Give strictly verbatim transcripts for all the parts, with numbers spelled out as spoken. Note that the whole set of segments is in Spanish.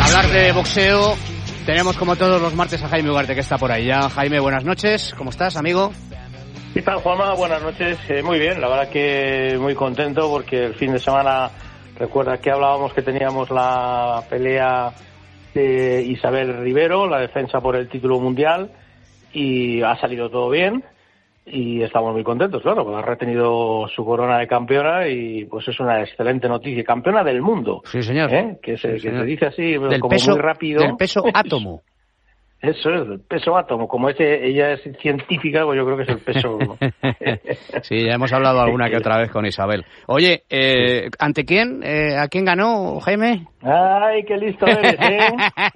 Para hablar de boxeo tenemos como todos los martes a Jaime Ugarte, que está por ahí ya. Jaime, buenas noches, ¿cómo estás, amigo? ¿Qué tal, Juanma? Buenas noches. Eh, muy bien, la verdad que muy contento porque el fin de semana, recuerda que hablábamos que teníamos la pelea de Isabel Rivero, la defensa por el título mundial, y ha salido todo bien y estamos muy contentos, claro, porque ha retenido su corona de campeona y pues es una excelente noticia. Campeona del mundo. Sí, señor. ¿Eh? Que, se, sí, que señor. se dice así, del como peso, muy rápido. Del peso átomo. Eso es, el peso átomo. Como ese, ella es científica, pues yo creo que es el peso. Sí, ya hemos hablado alguna que otra vez con Isabel. Oye, eh, ¿ante quién? Eh, ¿A quién ganó, Jaime? Ay, qué listo eres, ¿eh?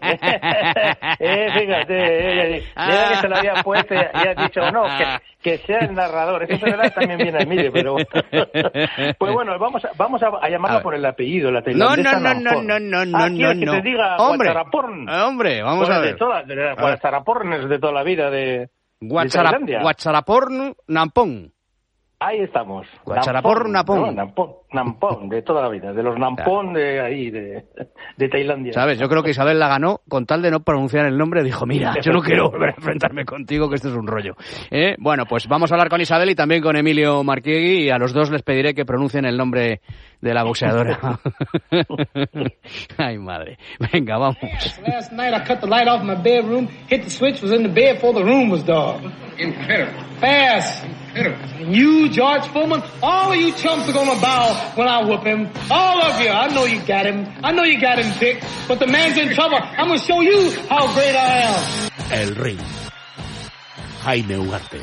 eh fíjate, eh, ya que se lo había puesto y has dicho, no, que, que sea el narrador. Eso se verá también bien a Emilio, pero... Pues bueno, vamos a, vamos a, a llamarlo a por el apellido, la tailandesa. No, no, no, no, no, no, ah, no, no. que te diga Hombre, Guacharaporn. hombre, vamos bueno, a ver. De toda, de la, Guacharaporn es de toda la vida de, Guachara, de Tailandia. Guacharaporn Nampón. Ahí estamos. Guacharaporn Nampón. No, Nampón, Nampón, de toda la vida, de los Nampón de ahí, de, de Tailandia. ¿Sabes? Yo creo que Isabel la ganó con tal de no pronunciar el nombre. Dijo, mira, yo no quiero volver a enfrentarme contigo, que esto es un rollo. ¿Eh? Bueno, pues vamos a hablar con Isabel y también con Emilio Marquiegui, y a los dos les pediré que pronuncien el nombre de la boxeadora. Ay, madre. Venga, vamos. Last night I cut the light off my bedroom, hit the switch, was in the bed before the room was dark. Incredible. Fast. Incredible. And you, George Foreman, all of you chumps are gonna bow when I whoop him. All of you. I know you got him. I know you got him picked. But the man's in trouble. I'm gonna show you how great I am. El ring. Jaime Ugarte.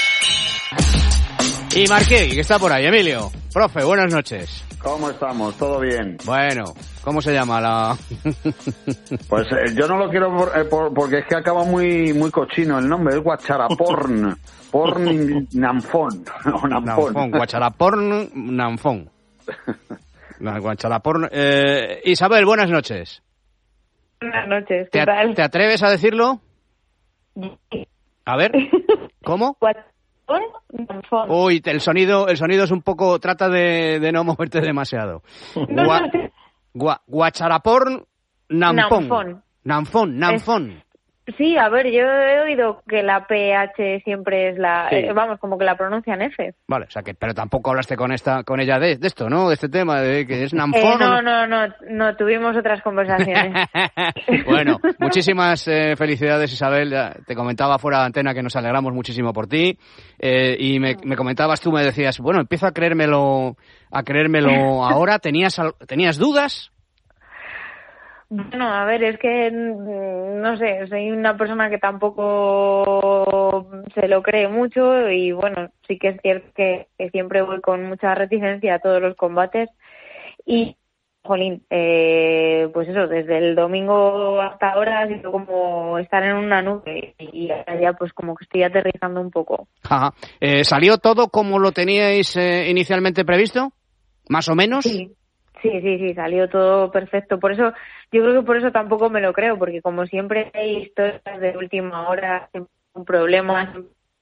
Y Marquiegui, que está por ahí. Emilio, profe, buenas noches. ¿Cómo estamos? ¿Todo bien? Bueno, ¿cómo se llama la...? Pues eh, yo no lo quiero por, eh, por, porque es que acaba muy muy cochino el nombre, es Guacharaporn. Porn Nampón. O Nampón. Nampón, Guacharaporn Nampón. Guacharaporn... Eh, Isabel, buenas noches. Buenas noches, ¿qué ¿Te, tal? ¿Te atreves a decirlo? A ver, ¿cómo? Uy, el sonido, el sonido es un poco... Trata de, de no moverte demasiado. No, Gua, no, te... gua, Guacharaporn Nampón. Nampón. Nampón, Nampón. Es... Sí, a ver, yo he oído que la P H siempre es la... Sí. Eh, vamos, como que la pronuncian F. Vale, o sea que... Pero tampoco hablaste con esta con ella de, de esto, ¿no? De este tema, de que es Nampón. Eh, no, no, no, no, tuvimos otras conversaciones. Bueno, muchísimas eh, felicidades, Isabel. Ya te comentaba fuera de antena que nos alegramos muchísimo por ti. Eh, y me, me comentabas tú, me decías, bueno, empiezo a creérmelo, a creérmelo ahora. ¿Tenías, ¿tenías dudas? Bueno, a ver, es que, no sé, soy una persona que tampoco se lo cree mucho y, bueno, sí que es cierto que, que siempre voy con mucha reticencia a todos los combates y, jolín, eh, pues eso, desde el domingo hasta ahora ha sido como estar en una nube y ahora ya pues como que estoy aterrizando un poco. Ajá. Eh, ¿Salió todo como lo teníais eh, inicialmente previsto? ¿Más o menos? Sí. Sí, sí, sí, salió todo perfecto. Por eso, yo creo que por eso tampoco me lo creo, porque como siempre hay historias de última hora, un problema.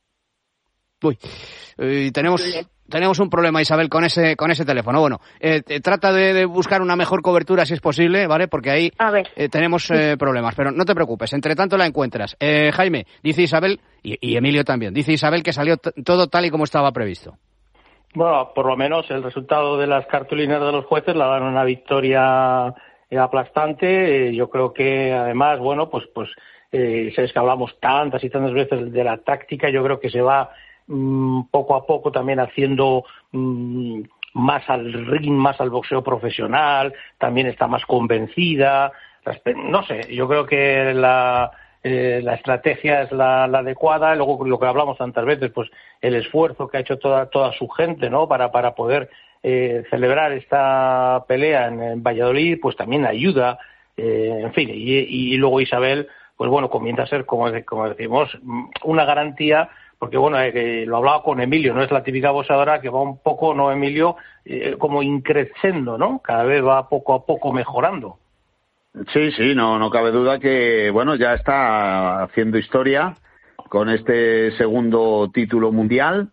Uy, eh, tenemos tenemos un problema, Isabel, con ese con ese teléfono. Bueno, eh, trata de, de buscar una mejor cobertura si es posible, ¿vale? Porque ahí eh, tenemos eh, problemas, pero no te preocupes, entre tanto la encuentras. Eh, Jaime, dice Isabel, y, y Emilio también, dice Isabel que salió t- todo tal y como estaba previsto. Bueno, por lo menos el resultado de las cartulinas de los jueces la dan una victoria eh, aplastante. Eh, yo creo que además, bueno, pues pues eh, sabes que hablamos tantas y tantas veces de la táctica. Yo creo que se va mmm, poco a poco también haciendo mmm, más al ring, más al boxeo profesional. También está más convencida. No sé, yo creo que la Eh, la estrategia es la, la adecuada, y luego lo que hablamos tantas veces, pues el esfuerzo que ha hecho toda toda su gente, ¿no? Para para poder eh, celebrar esta pelea en, en Valladolid, pues también ayuda, eh, en fin, y, y luego Isabel, pues bueno, comienza a ser, como, como decimos, una garantía, porque bueno, eh, lo hablaba con Emilio, no es la típica boxeadora que va un poco, ¿no, Emilio? Eh, como increciendo, ¿no? Cada vez va poco a poco mejorando. Sí, sí, no, no cabe duda que, bueno, ya está haciendo historia con este segundo título mundial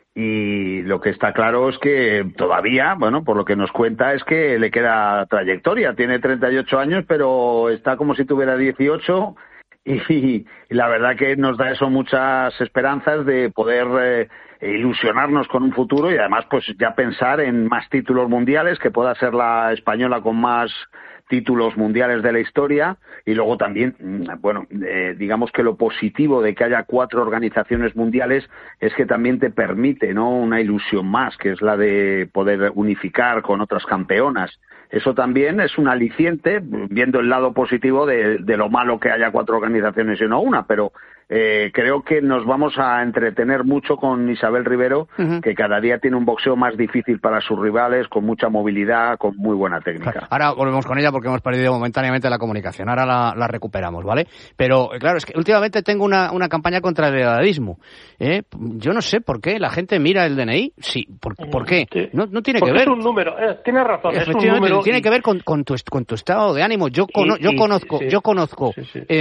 Y lo que está claro es que todavía, bueno, por lo que nos cuenta, es que le queda trayectoria. Tiene treinta y ocho años, pero está como si tuviera dieciocho y, y la verdad que nos da eso muchas esperanzas de poder eh, ilusionarnos con un futuro y además pues ya pensar en más títulos mundiales, que pueda ser la española con más títulos mundiales de la historia. Y luego también, bueno, eh, digamos que lo positivo de que haya cuatro organizaciones mundiales es que también te permite, ¿no?, una ilusión más, que es la de poder unificar con otras campeonas. Eso también es un aliciente, viendo el lado positivo de, de lo malo que haya cuatro organizaciones y no una, pero eh, creo que nos vamos a entretener mucho con Isabel Rivero, uh-huh. que cada día tiene un boxeo más difícil para sus rivales, con mucha movilidad, con muy buena técnica. Ahora volvemos con ella porque hemos perdido momentáneamente la comunicación, ahora la, la recuperamos, ¿vale? Pero claro, es que últimamente tengo una, una campaña contra el edadismo. ¿eh? Yo no sé por qué la gente mira el D N I. Sí, ¿por, ¿por qué? Sí. No, no tiene porque que ver. Es un número, eh, tienes razón, es un número. Tiene y... que ver con, con, tu, con tu estado de ánimo. Yo, cono, y, yo conozco, sí, yo conozco sí, sí. Eh,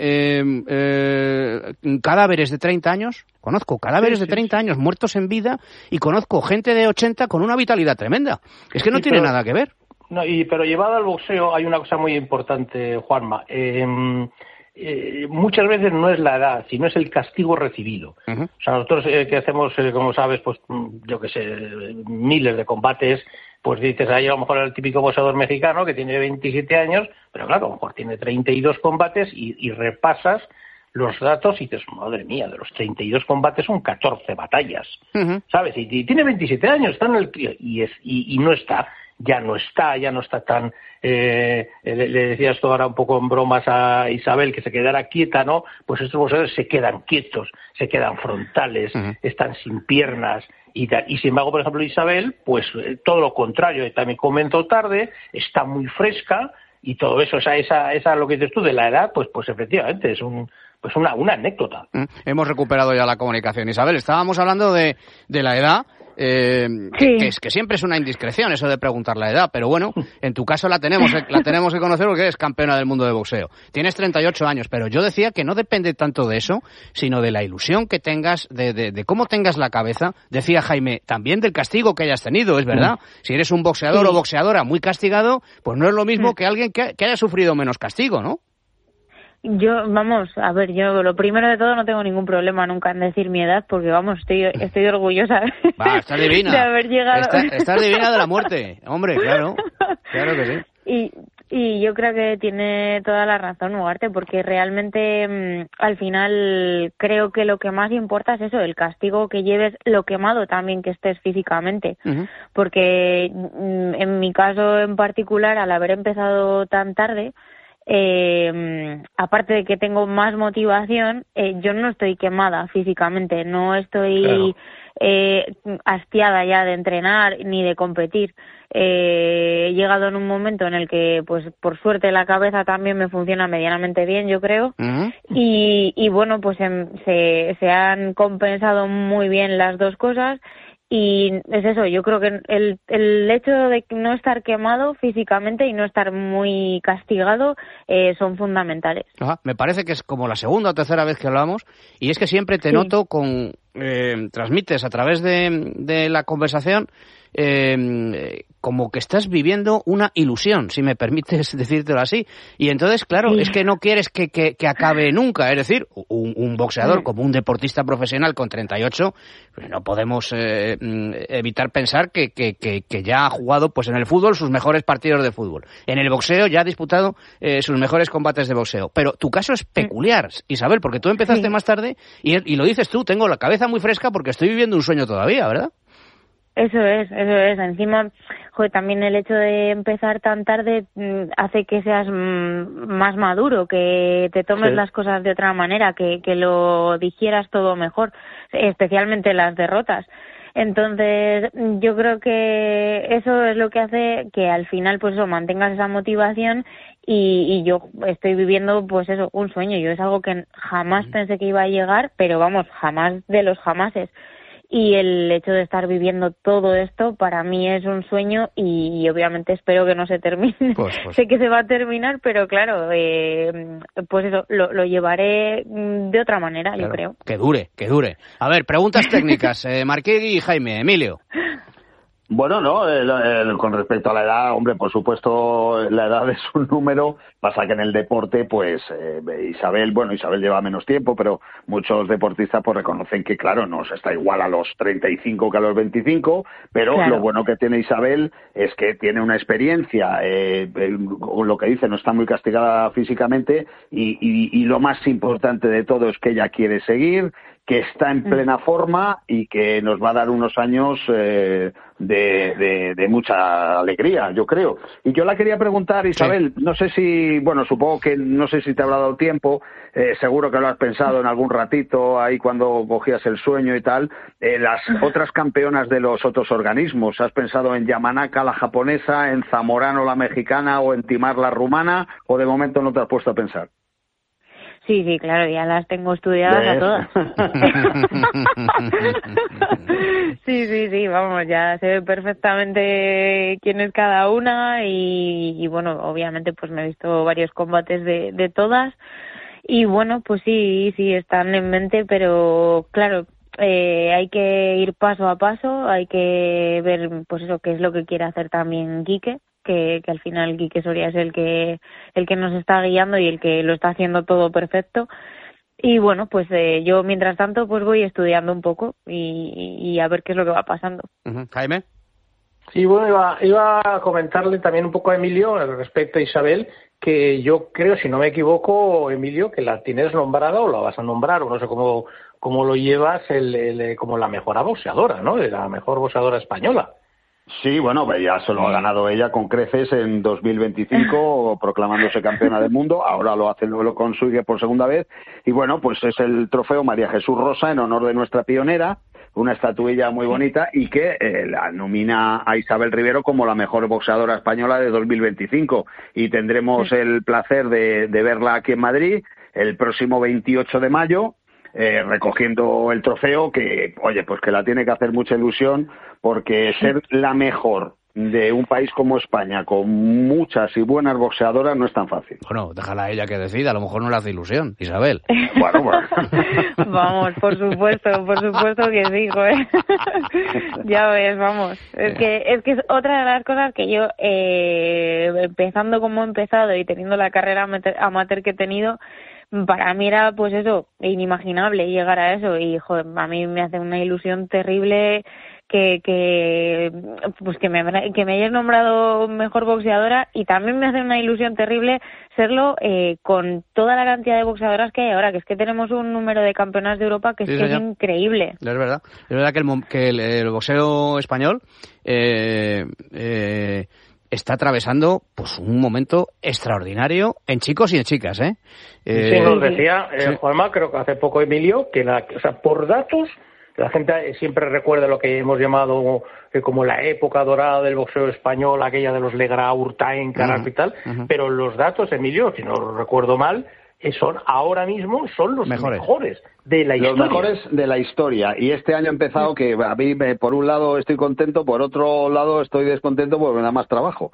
eh, eh, cadáveres de treinta años, conozco cadáveres sí, sí, de treinta sí. años muertos en vida y conozco gente de ochenta con una vitalidad tremenda. Es que no sí, tiene pero, nada que ver. No, y pero llevado al boxeo hay una cosa muy importante, Juanma. Eh, eh, muchas veces no es la edad, sino es el castigo recibido. Uh-huh. O sea, nosotros eh, que hacemos, eh, como sabes, pues yo que sé, miles de combates. Pues dices, ahí a lo mejor el típico boxeador mexicano que tiene veintisiete años, pero claro, a lo mejor tiene treinta y dos combates y, y repasas los datos y dices, madre mía, de los treinta y dos combates son catorce batallas, uh-huh. ¿sabes? Y, y tiene veintisiete años, está en el y es y, y no está, ya no está, ya no está tan... Eh, le, le decía esto ahora un poco en bromas a Isabel, que se quedara quieta, ¿no? Pues estos boxeadores se quedan quietos, se quedan frontales, uh-huh. están sin piernas... Y, y sin embargo, por ejemplo, Isabel, pues eh, todo lo contrario, también comenzó tarde, está muy fresca y todo eso, esa, esa, esa lo que dices tú de la edad, pues, pues efectivamente es un, pues una, una anécdota. Mm, hemos recuperado ya la comunicación. Isabel, estábamos hablando de, de la edad. Eh, sí. que, es, que siempre es una indiscreción eso de preguntar la edad, pero bueno, en tu caso la tenemos la tenemos que conocer porque eres campeona del mundo de boxeo. Tienes treinta y ocho años, pero yo decía que no depende tanto de eso, sino de la ilusión que tengas, de, de, de cómo tengas la cabeza. Decía Jaime, también del castigo que hayas tenido, es verdad. Mm. Si eres un boxeador sí. o boxeadora muy castigado, pues no es lo mismo mm. que alguien que, que haya sufrido menos castigo, ¿no? Yo, vamos, a ver, yo lo primero de todo no tengo ningún problema nunca en decir mi edad porque, vamos, estoy estoy orgullosa Va, estás divina. de haber llegado. Está, estás divina de la muerte, hombre, claro, claro que sí. Y, y yo creo que tiene toda la razón Ugarte, porque realmente mmm, al final creo que lo que más importa es eso, el castigo que lleves, lo quemado también que estés físicamente. Uh-huh. Porque mmm, en mi caso en particular, al haber empezado tan tarde, Eh, aparte de que tengo más motivación, eh, yo no estoy quemada físicamente, no estoy claro. eh, hastiada ya de entrenar ni de competir. Eh, he llegado en un momento en el que, pues por suerte, la cabeza también me funciona medianamente bien, yo creo, uh-huh. y, y bueno, pues en, se, se han compensado muy bien las dos cosas. Y es eso, yo creo que el, el hecho de no estar quemado físicamente y no estar muy castigado eh, son fundamentales. Ajá, me parece que es como la segunda o tercera vez que hablamos y es que siempre te sí. noto con... Eh, transmites a través de, de la conversación eh, como que estás viviendo una ilusión, si me permites decírtelo así. Y entonces, claro, sí. es que no quieres que, que, que acabe nunca. Es decir, un, un boxeador sí. como un deportista profesional con treinta y ocho, pues no podemos eh, evitar pensar que, que, que, que ya ha jugado pues en el fútbol sus mejores partidos de fútbol. En el boxeo ya ha disputado eh, sus mejores combates de boxeo. Pero tu caso es peculiar, Isabel, porque tú empezaste sí. más tarde y, y lo dices tú, tengo la cabeza muy fresca porque estoy viviendo un sueño todavía, ¿verdad? Eso es, eso es. Encima, joder, también el hecho de empezar tan tarde mmm, hace que seas mmm, más maduro, que te tomes sí. las cosas de otra manera, que, que lo digieras todo mejor, especialmente las derrotas. Entonces, yo creo que eso es lo que hace que al final, pues eso, mantengas esa motivación y, y yo estoy viviendo, pues eso, un sueño. Yo es algo que jamás pensé que iba a llegar, pero vamos, jamás de los jamases. y el hecho de estar viviendo todo esto para mí es un sueño y, y obviamente espero que no se termine. Pues, pues. Sé que se va a terminar, pero claro, eh, pues eso, lo, lo llevaré de otra manera, claro, yo creo. Que dure, que dure. A ver, preguntas técnicas, eh, Marquegui y Jaime. Emilio. Bueno, no, el, el, con respecto a la edad, hombre, por supuesto, la edad es un número. Pasa que en el deporte, pues, eh, Isabel, bueno, Isabel lleva menos tiempo, pero muchos deportistas pues reconocen que, claro, no está igual a los treinta y cinco que a los veinticinco, pero claro, lo bueno que tiene Isabel es que tiene una experiencia, eh, lo que dice, no está muy castigada físicamente y, y, y lo más importante de todo es que ella quiere seguir, que está en plena forma y que nos va a dar unos años eh, de, de, de mucha alegría, yo creo. Y yo la quería preguntar, Isabel, sí. no sé si, bueno, supongo que no sé si te habrá dado tiempo, eh, seguro que lo has pensado en algún ratito, ahí cuando cogías el sueño y tal, eh, las otras campeonas de los otros organismos, ¿has pensado en Yamanaka, la japonesa, en Zamorano, la mexicana, o en Timar, la rumana, o de momento no te has puesto a pensar? Sí, sí, claro, ya las tengo estudiadas ¿ves? A todas. Sí, sí, sí, vamos, ya sé perfectamente quién es cada una y, y bueno, obviamente pues me he visto varios combates de, de todas y bueno, pues sí, sí, están en mente, pero claro, eh, hay que ir paso a paso, hay que ver pues eso, qué es lo que quiere hacer también Quique. Que, que al final Quique Soria es el que el que nos está guiando y el que lo está haciendo todo perfecto y bueno, pues eh, yo mientras tanto pues voy estudiando un poco y, y a ver qué es lo que va pasando. Uh-huh. Jaime. Sí, bueno, iba, iba a comentarle también un poco a Emilio respecto a Isabel, que yo creo, si no me equivoco, Emilio, que la tienes nombrada o la vas a nombrar, o no sé cómo, cómo lo llevas, el, el, como la mejor boxeadora, ¿no? La mejor boxeadora española. Sí, bueno, ya se lo ha ganado ella con creces en dos mil veinticinco, proclamándose campeona del mundo. Ahora lo hace, lo consigue por segunda vez. Y bueno, pues es el trofeo María Jesús Rosa en honor de nuestra pionera, una estatuilla muy bonita y que eh, la nomina a Isabel Rivero como la mejor boxeadora española de dos mil veinticinco. Y tendremos el placer de, de verla aquí en Madrid el próximo veintiocho de mayo. Eh, recogiendo el trofeo que, oye, pues que la tiene que hacer mucha ilusión porque ser la mejor de un país como España con muchas y buenas boxeadoras no es tan fácil. Bueno, déjala a ella que decida, a lo mejor no le hace ilusión, Isabel. Bueno, bueno. Vamos, por supuesto, por supuesto que sí, joder. Ya ves, vamos. Es que, es que es otra de las cosas que yo, eh, empezando como he empezado y teniendo la carrera amateur que he tenido, para mí era, pues eso, inimaginable llegar a eso y, joder, a mí me hace una ilusión terrible que que pues que me que me hayas nombrado mejor boxeadora y también me hace una ilusión terrible serlo eh, con toda la cantidad de boxeadoras que hay ahora, que es que tenemos un número de campeonas de Europa que es, sí, que es increíble. Es verdad, es verdad que el, que el, el boxeo español eh, eh, está atravesando pues un momento extraordinario en chicos y en chicas, ¿eh? eh sí, nos decía eh, sí. Juanma, creo que hace poco Emilio, que la, o sea, por datos, la gente siempre recuerda lo que hemos llamado eh, como la época dorada del boxeo español, aquella de los Legra, Urtain, Carrasco uh-huh, y tal, uh-huh. Pero los datos, Emilio, si no lo recuerdo mal, son ahora mismo son los mejores, mejores de la historia. Los mejores de la historia. Y este año ha empezado que a mí, por un lado, estoy contento, por otro lado, estoy descontento porque me da más trabajo.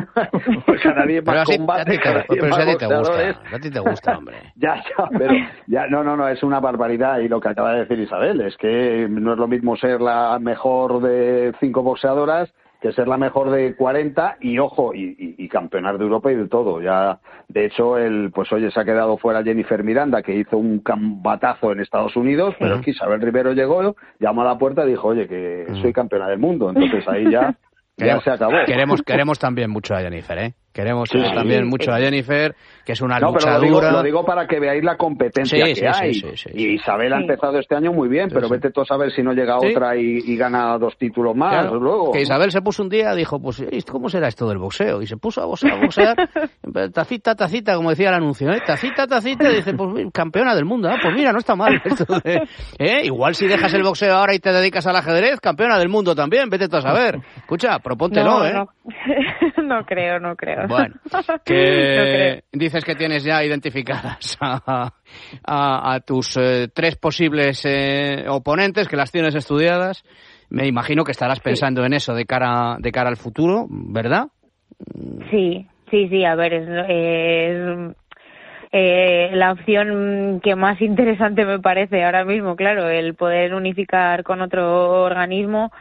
Pues cada día más pero combate, así, cada día más a ti te gusta, a ti te gusta, hombre. Ya, ya, pero ya, no, no, no, es una barbaridad. Y lo que acaba de decir Isabel es que no es lo mismo ser la mejor de cinco boxeadoras que ser la mejor de cuarenta y ojo y, y, y campeonar de Europa y de todo. Ya, de hecho, el pues oye, se ha quedado fuera Jennifer Miranda, que hizo un combatazo en Estados Unidos, pero uh-huh. es que Isabel Rivero llegó, llamó a la puerta y dijo, oye, que uh-huh. soy campeona del mundo. Entonces ahí ya, ya se acabó. Queremos, queremos también mucho a Jennifer, ¿eh? Queremos sí, también sí. mucho a Jennifer, que es una no, luchadora. Pero lo digo, lo digo para que veáis la competencia sí, que sí, hay. Sí, sí, sí, y Isabel sí. ha empezado este año muy bien, sí, pero sí. vete tú a saber si no llega sí. otra y, y gana dos títulos más claro, luego. Que Isabel se puso un día, dijo, pues, ¿cómo será esto del boxeo? Y se puso a boxear, a boxear tacita, tacita, como decía el anuncio, ¿eh? Tacita, tacita, y dice, pues campeona del mundo, ¿eh? Pues mira, no está mal esto de, ¿eh? Igual si dejas el boxeo ahora y te dedicas al ajedrez, campeona del mundo también, vete tú a saber. Escucha, propóntelo, no, ¿eh? No. No creo, no creo. Bueno, que no creo. Dices que tienes ya identificadas a, a, a tus eh, tres posibles eh, oponentes, que las tienes estudiadas. Me imagino que estarás pensando sí. en eso de cara, de cara al futuro, ¿verdad? Sí, sí, sí, a ver, es... es... Eh, la opción que más interesante me parece ahora mismo, claro, el poder unificar con otro organismo,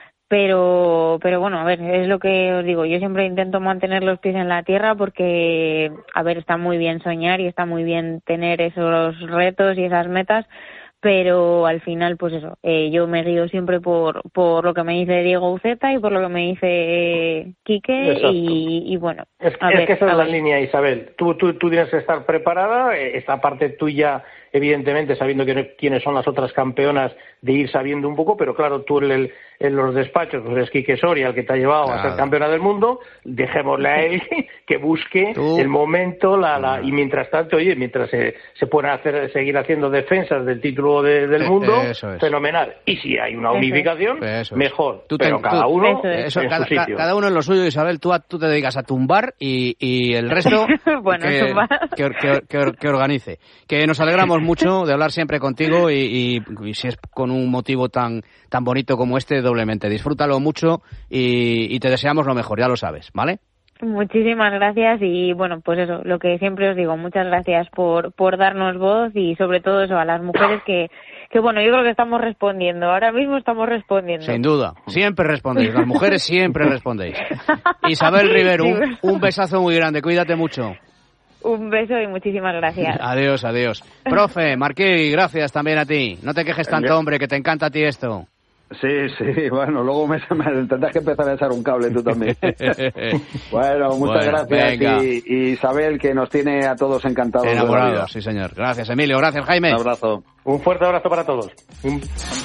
pero pero bueno, a ver, es lo que os digo, yo siempre intento mantener los pies en la tierra porque, a ver, está muy bien soñar y está muy bien tener esos retos y esas metas, pero al final, pues eso, eh, yo me guío siempre por por lo que me dice Diego Uceta y por lo que me dice Quique y, y bueno. Es, a es ver, que esa a es ver. la línea, Isabel. Tú, tú, tú tienes que estar preparada, esta parte tuya, evidentemente, sabiendo que, quiénes son las otras campeonas, de ir sabiendo un poco, pero claro, tú en, el, en los despachos, pues es Quique Soria el que te ha llevado claro. a ser campeona del mundo, dejémosle a él que busque ¿Tú? el momento, la, la y mientras tanto, oye, mientras se, se pueden hacer, seguir haciendo defensas del título de, del mundo, es. fenomenal. Y si hay una unificación, eso es. mejor. Tú pero te, cada tú, uno eso, en cada, su sitio. Cada uno en lo suyo, Isabel, tú, tú te dedicas a tumbar y, y el resto bueno, que, que, que, que, que organice. Que nos alegramos mucho de hablar siempre contigo y, y, y si es con un motivo tan tan bonito como este, doblemente. Disfrútalo mucho y, y te deseamos lo mejor, ya lo sabes, ¿vale? Muchísimas gracias y bueno, pues eso, lo que siempre os digo, muchas gracias por por darnos voz y sobre todo eso a las mujeres que que bueno, yo creo que estamos respondiendo, ahora mismo estamos respondiendo. Sin duda, siempre respondéis, las mujeres siempre respondéis. Isabel Rivero, un, un besazo muy grande, cuídate mucho. Un beso y muchísimas gracias. Adiós, adiós. Profe, Marquí, gracias también a ti. No te quejes tanto, hombre, que te encanta a ti esto. Sí, sí, bueno, luego me, me tendrás que empezar a echar un cable tú también. Bueno, muchas bueno, gracias y, y Isabel, que nos tiene a todos encantados. Enamorados, sí señor. Gracias, Emilio, gracias, Jaime. Un abrazo. Un fuerte abrazo para todos. Un...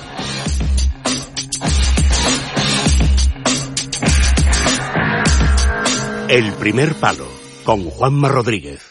El primer palo, con Juanma Rodríguez.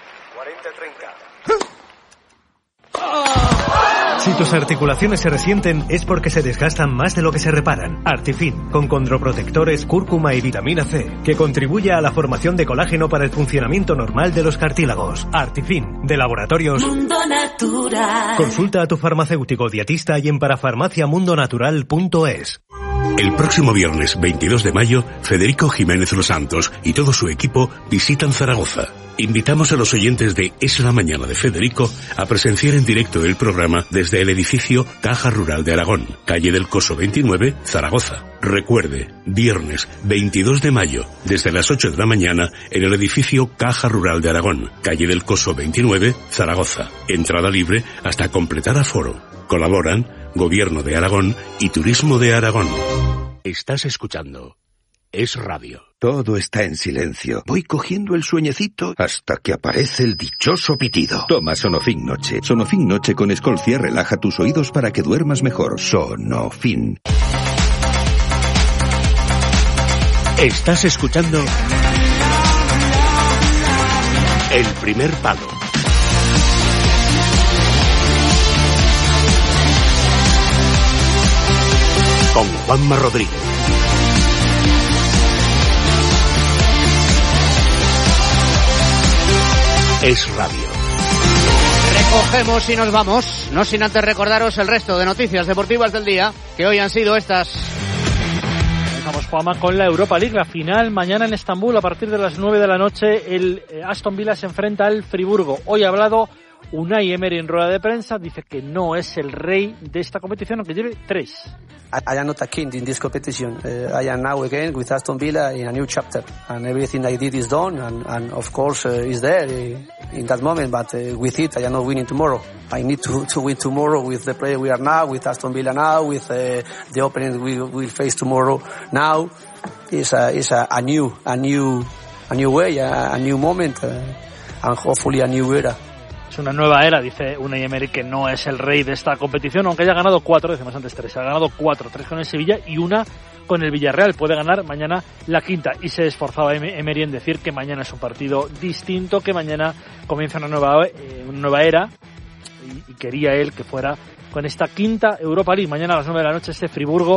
Si tus articulaciones se resienten es porque se desgastan más de lo que se reparan. Artifin, con condroprotectores, cúrcuma y vitamina C, que contribuye a la formación de colágeno para el funcionamiento normal de los cartílagos. Artifin, de Laboratorios Mundo Natural. Consulta a tu farmacéutico dietista y en parafarmaciamundonatural punto es. El próximo viernes veintidós de mayo, Federico Jiménez Los Santos y todo su equipo visitan Zaragoza. Invitamos a los oyentes de Es la Mañana de Federico a presenciar en directo el programa desde el edificio Caja Rural de Aragón, calle del Coso veintinueve, Zaragoza. Recuerde, viernes veintidós de mayo, desde las ocho de la mañana, en el edificio Caja Rural de Aragón, calle del Coso veintinueve, Zaragoza. Entrada libre hasta completar aforo. Colaboran Gobierno de Aragón y Turismo de Aragón. Estás escuchando Es Radio. Todo está en silencio. Voy cogiendo el sueñecito hasta que aparece el dichoso pitido. Toma Sonofin Noche. Sonofin Noche con Escolcia relaja tus oídos para que duermas mejor. Sonofin. Estás escuchando El primer palo. Con Juanma Rodríguez. Es Radio. Recogemos y nos vamos, no sin antes recordaros el resto de noticias deportivas del día, que hoy han sido estas. Comenzamos, Juanma, con la Europa League, la final mañana en Estambul a partir de las nueve de la noche. El Aston Villa se enfrenta al Friburgo. Hoy ha hablado Unai Emery en rueda de prensa, dice que no es el rey de esta competición, aunque lleve tres. I am not a king in this competition. Uh, I am now again with Aston Villa in a new chapter, and everything I did is done, and, and of course uh, is there uh, in that moment. But uh, with it, I am not winning tomorrow. I need to, to win tomorrow with the player we are now, with Aston Villa now, with uh, the opponent we will face tomorrow. Now is a is a, a new a new a new way, a, a new moment, uh, and hopefully a new era. Es una nueva era, dice Unai Emery, que no es el rey de esta competición, aunque haya ganado cuatro, decimos antes tres, ha ganado cuatro, tres con el Sevilla y una con el Villarreal. Puede ganar mañana la quinta, y se esforzaba Emery en decir que mañana es un partido distinto, que mañana comienza una nueva, eh, una nueva era, y, y quería él que fuera con esta quinta Europa League. Mañana a las nueve de la noche este Friburgo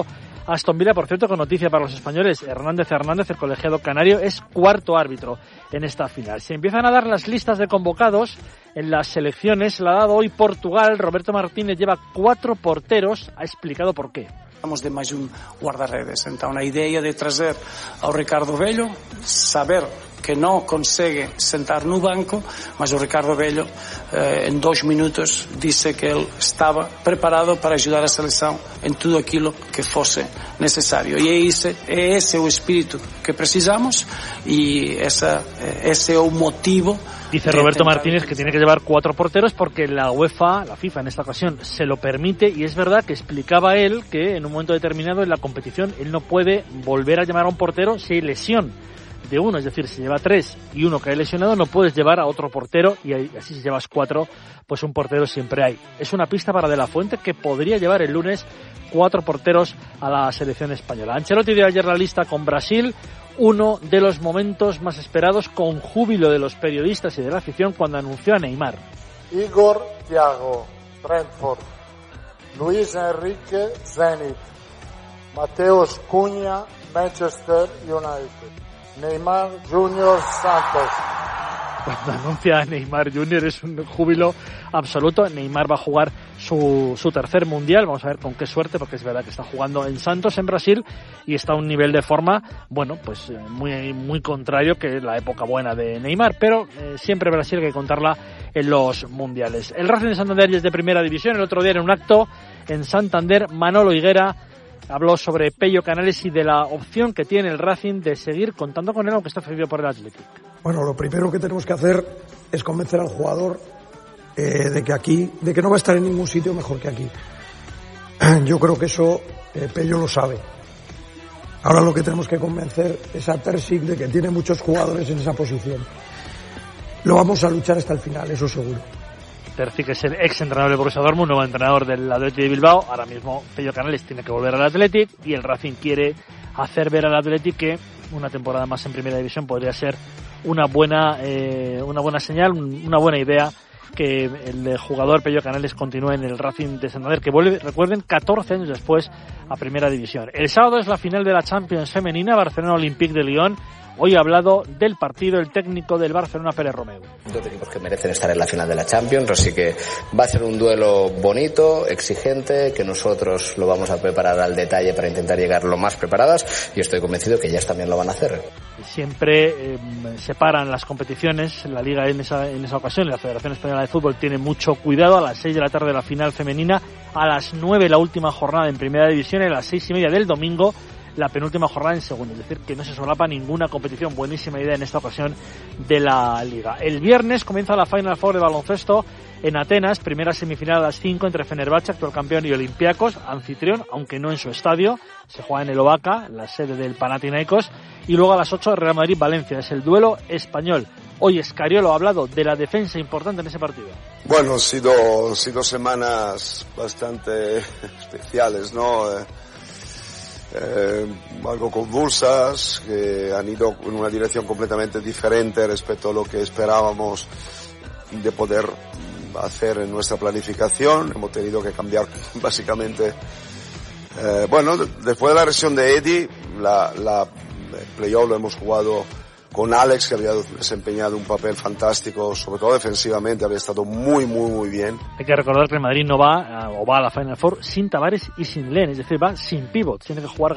Aston Villa, por cierto, con noticia para los españoles, Hernández Hernández, el colegiado canario, es cuarto árbitro en esta final. Se empiezan a dar las listas de convocados en las selecciones, la ha dado hoy Portugal. Roberto Martínez lleva cuatro porteros, ha explicado por qué. Vamos de mais um guarda-redes. Então, a ideia de trazer ao Ricardo Velho, saber que não consegue sentar no banco, mas o Ricardo Velho, eh, em dois minutos, disse que ele estava preparado para ajudar a seleção em tudo aquilo que fosse necessário. E é esse, é esse o espírito que precisamos e essa, esse é o motivo. Dice Roberto Martínez que tiene que llevar cuatro porteros porque la UEFA, la FIFA en esta ocasión, se lo permite, y es verdad que explicaba él que en un momento determinado en la competición él no puede volver a llamar a un portero si hay lesión de uno, es decir, si lleva tres y uno cae lesionado no puedes llevar a otro portero, y así si llevas cuatro, pues un portero siempre hay. Es una pista para De La Fuente, que podría llevar el lunes cuatro porteros a la selección española. Ancelotti dio ayer la lista con Brasil, uno de los momentos más esperados, con júbilo de los periodistas y de la afición cuando anunció a Neymar. Igor Thiago, Brentford. Luis Enrique, Zenit. Mateus Cunha, Manchester United. Neymar Junior, Santos. Cuando anuncia a Neymar Junior es un júbilo absoluto. Neymar va a jugar su, su tercer mundial, vamos a ver con qué suerte, porque es verdad que está jugando en Santos, en Brasil, y está a un nivel de forma, bueno, pues muy, muy contrario que la época buena de Neymar, pero eh, siempre Brasil hay que contarla en los mundiales. El Racing de Santander es de primera división. El otro día en un acto en Santander, Manolo Higuera habló sobre Pello Canales y de la opción que tiene el Racing de seguir contando con él, aunque está cedido por el Athletic. Bueno, lo primero que tenemos que hacer es convencer al jugador eh, de que aquí, de que no va a estar en ningún sitio mejor que aquí. Yo creo que eso eh, Pello lo sabe. Ahora lo que tenemos que convencer es a Terzic de que tiene muchos jugadores en esa posición. Lo vamos a luchar hasta el final, eso seguro. Terzic es el ex entrenador del Borussia Dortmund, nuevo entrenador del Athletic de Bilbao. Ahora mismo Pello Canales tiene que volver al Athletic y el Racing quiere hacer ver al Athletic que una temporada más en primera división podría ser una buena eh, una buena señal, una buena idea, que el jugador Pello Canales continúe en el Racing de Santander, que vuelve, recuerden, catorce años después a primera división. El sábado es la final de la Champions femenina, Barcelona Olympique de Lyon. Hoy ha hablado del partido el técnico del Barcelona, Pérez Romeu. Dos equipos que merecen estar en la final de la Champions, así que va a ser un duelo bonito, exigente, que nosotros lo vamos a preparar al detalle para intentar llegar lo más preparadas, y estoy convencido que ellas también lo van a hacer. Siempre eh, separan las competiciones, la Liga en esa, en esa ocasión, la Federación Española de Fútbol tiene mucho cuidado. A las seis de la tarde la final femenina, a las nueve la última jornada en primera división, y a las seis y media del domingo la penúltima jornada en segunda, es decir, que no se solapa ninguna competición. Buenísima idea en esta ocasión de la Liga. El viernes comienza la Final Four de baloncesto en Atenas, primera semifinal a las cinco entre Fenerbahce, actual campeón, y Olympiacos, anfitrión, aunque no en su estadio. Se juega en el Ovaca, la sede del Panathinaikos, y luego a las ocho Real Madrid-Valencia, es el duelo español. Hoy Escariolo ha hablado de la defensa importante en ese partido. Bueno, han sido, han sido semanas bastante especiales, ¿no? Eh... Eh, algo convulsas, que han ido en una dirección completamente diferente respecto a lo que esperábamos de poder hacer en nuestra planificación. Hemos tenido que cambiar básicamente. Eh, bueno, después de la lesión de Eddie, la, la el playoff lo hemos jugado con Alex, que había desempeñado un papel fantástico, sobre todo defensivamente, había estado muy, muy, muy bien. Hay que recordar que el Madrid no va, o va a la Final Four sin Tavares y sin Len, es decir, va sin pivot, tiene que jugar